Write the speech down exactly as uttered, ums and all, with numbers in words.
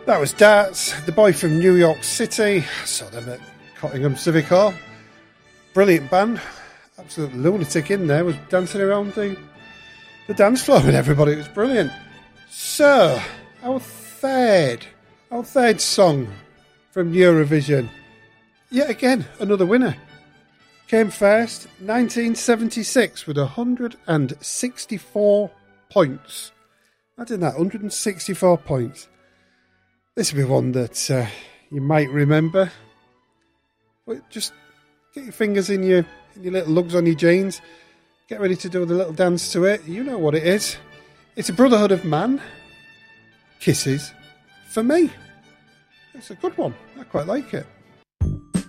That was Darts, the boy from New York City. I saw them at Cottingham Civic Hall. Brilliant band. Absolute lunatic in there, was dancing around the, the dance floor with everybody. It was brilliant. So, our third, our third song from Eurovision. Yet again, another winner. Came first, nineteen seventy-six, with one hundred sixty-four points. Imagine that, one hundred sixty-four points. This will be one that uh, you might remember. But just get your fingers in your, in your little lugs on your jeans. Get ready to do the little dance to it. You know what it is. It's a Brotherhood of Man. Kisses for Me. It's a good one. I quite like it.